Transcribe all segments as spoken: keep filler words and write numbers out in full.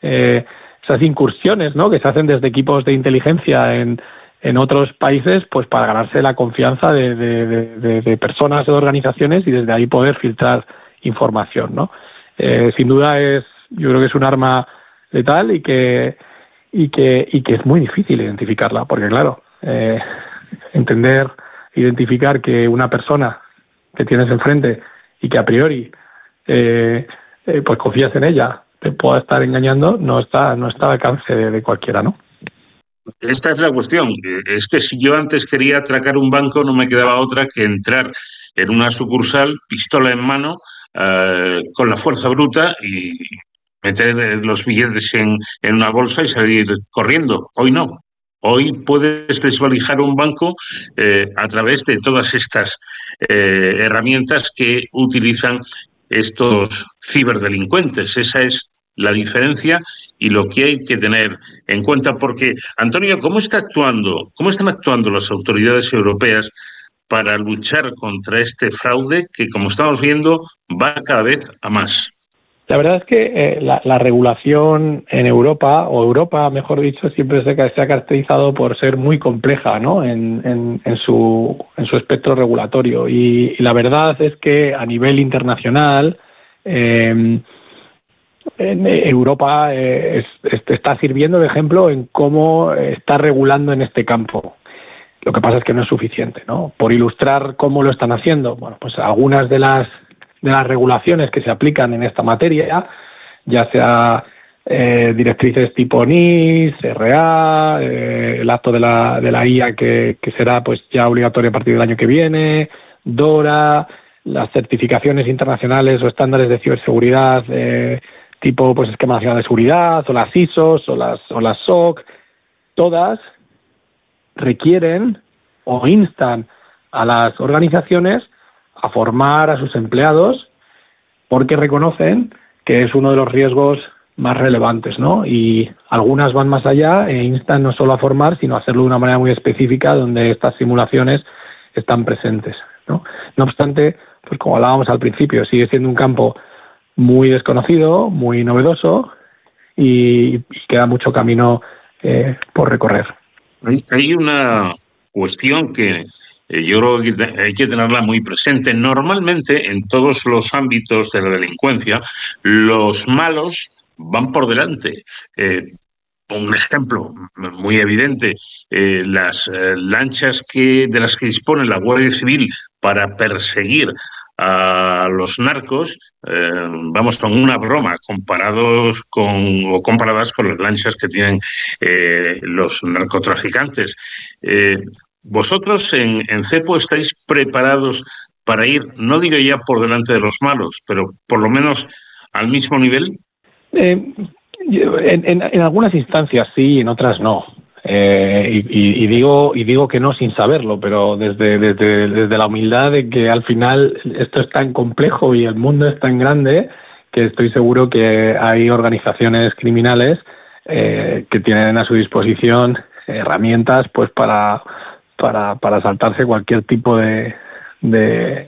eh, esas incursiones, ¿no?, que se hacen desde equipos de inteligencia en, en otros países, pues para ganarse la confianza de, de, de, de personas o de organizaciones y desde ahí poder filtrar información, ¿no? Eh, sin duda es, yo creo que es un arma letal y que y que y que es muy difícil identificarla, porque claro, eh, entender, identificar que una persona que tienes enfrente y que a priori eh, eh, pues confías en ella te pueda estar engañando, no está no está al alcance de, de cualquiera, ¿no? Esta es la cuestión. Es que si yo antes quería atracar un banco, no me quedaba otra que entrar en una sucursal, pistola en mano, eh, con la fuerza bruta y meter los billetes en, en una bolsa y salir corriendo. Hoy no. Hoy puedes desvalijar un banco eh, a través de todas estas eh, herramientas que utilizan estos ciberdelincuentes. Esa es la diferencia y lo que hay que tener en cuenta, porque, Antonio, ¿cómo está actuando, cómo están actuando las autoridades europeas para luchar contra este fraude que, como estamos viendo, va cada vez a más? La verdad es que eh, la, la regulación en Europa, o Europa, mejor dicho, siempre se, se ha caracterizado por ser muy compleja, ¿no?, en, en, en, su, en su espectro regulatorio. Y, y la verdad es que a nivel internacional, eh, en Europa eh, es, es, está sirviendo de ejemplo en cómo está regulando en este campo. Lo que pasa es que no es suficiente, ¿no? Por ilustrar cómo lo están haciendo, bueno, pues algunas de las de las regulaciones que se aplican en esta materia, ya sea eh, directrices tipo N I S, R A, eh, el acto de la, de la I A que, que será pues ya obligatorio a partir del año que viene, DORA, las certificaciones internacionales o estándares de ciberseguridad eh, tipo pues Esquema Nacional de Seguridad, o las I S Os, o las, o las S O C, todas requieren o instan a las organizaciones a formar a sus empleados porque reconocen que es uno de los riesgos más relevantes, ¿no? Y algunas van más allá e instan no solo a formar, sino a hacerlo de una manera muy específica donde estas simulaciones están presentes, ¿no? No obstante, pues como hablábamos al principio, sigue siendo un campo muy desconocido, muy novedoso y, y queda mucho camino eh, por recorrer. Hay, hay una cuestión que eh, yo creo que hay que tenerla muy presente. Normalmente, en todos los ámbitos de la delincuencia, los malos van por delante. Eh, un ejemplo muy evidente, eh, las eh, lanchas que, de las que dispone la Guardia Civil para perseguir a los narcos, eh, vamos, son una broma comparados con o comparadas con las lanchas que tienen eh, los narcotraficantes. Eh, vosotros en, en CEPO estáis preparados para ir, no digo ya por delante de los malos, pero por lo menos al mismo nivel. Eh, en, en, en algunas instancias sí, en otras no. Eh, y, y digo y digo que no sin saberlo, pero desde, desde, desde la humildad de que al final esto es tan complejo y el mundo es tan grande que estoy seguro que hay organizaciones criminales eh, que tienen a su disposición herramientas pues para para, para saltarse cualquier tipo de de,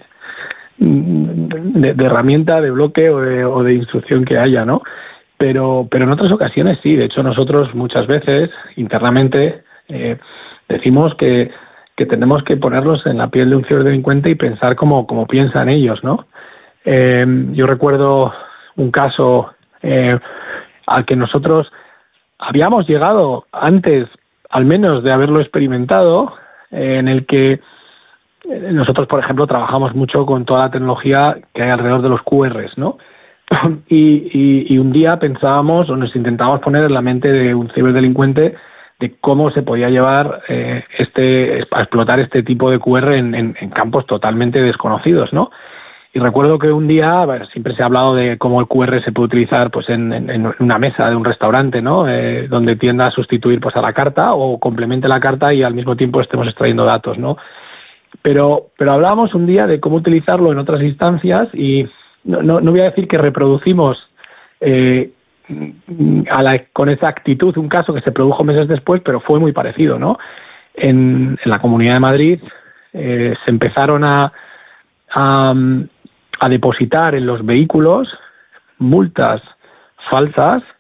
de, de herramienta, de bloque o de, o de instrucción que haya, ¿no? Pero, pero en otras ocasiones sí. De hecho, nosotros muchas veces internamente eh, decimos que, que tenemos que ponerlos en la piel de un ciberdelincuente y pensar como, como piensan ellos, ¿no? Eh, yo recuerdo un caso eh, al que nosotros habíamos llegado antes, al menos de haberlo experimentado, eh, en el que nosotros, por ejemplo, trabajamos mucho con toda la tecnología que hay alrededor de los Q Rs, ¿no? Y, y, y un día pensábamos o nos intentábamos poner en la mente de un ciberdelincuente de cómo se podía llevar eh, este a explotar este tipo de Q R en, en, en campos totalmente desconocidos, ¿no? Y recuerdo que un día, bueno, siempre se ha hablado de cómo el Q R se puede utilizar pues en, en, en una mesa de un restaurante, ¿no? Eh, donde tienda a sustituir pues a la carta o complemente la carta y al mismo tiempo estemos extrayendo datos, ¿no? Pero, pero hablábamos un día de cómo utilizarlo en otras instancias y no, no, no voy a decir que reproducimos eh, a la, con esa actitud un caso que se produjo meses después, pero fue muy parecido, ¿no? En, en la Comunidad de Madrid eh, se empezaron a, a, a depositar en los vehículos multas falsas